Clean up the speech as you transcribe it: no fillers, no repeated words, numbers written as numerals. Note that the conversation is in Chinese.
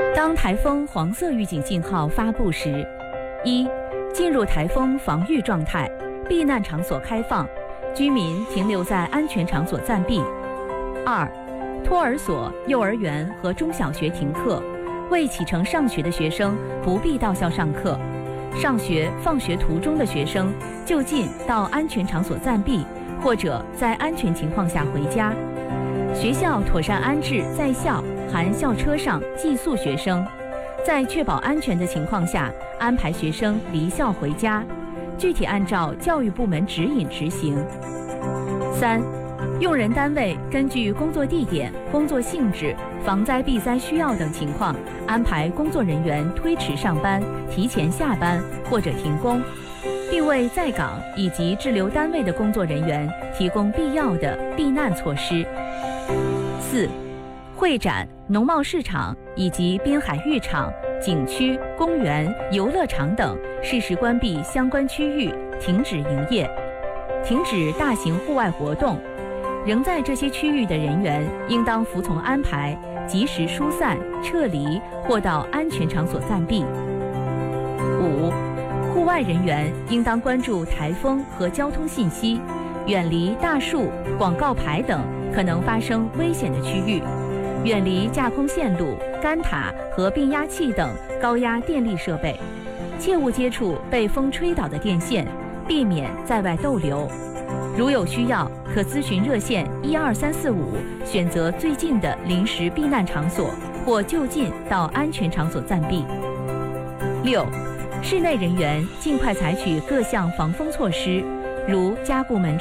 当台风黄色预警信号发布时，一、进入台风防御状态，避难场所开放，居民停留在安全场所暂避；二、托儿所、幼儿园和中小学停课，未启程上学的学生不必到校上课，上学、放学途中的学生就近到安全场所暂避，或者在安全情况下回家。学校妥善安置在校含校车上寄宿学生，在确保安全的情况下安排学生离校回家，具体按照教育部门指引执行。三、用人单位根据工作地点、工作性质、防灾避灾需要等情况，安排工作人员推迟上班、提前下班或者停工，并为在岗以及滞留单位的工作人员提供必要的避难措施。四、会展、农贸市场以及滨海浴场、景区、公园、游乐场等适时关闭相关区域，停止营业，停止大型户外活动。仍在这些区域的人员应当服从安排，及时疏散、撤离或到安全场所暂避。五、户外人员应当关注台风和交通信息，远离大树、广告牌等可能发生危险的区域，远离架空线路、杆塔和变压器等高压电力设备，切勿接触被风吹倒的电线，避免在外逗留。如有需要，可咨询热线12345，选择最近的临时避难场所，或就近到安全场所暂避。六、室内人员尽快采取各项防风措施，如加固门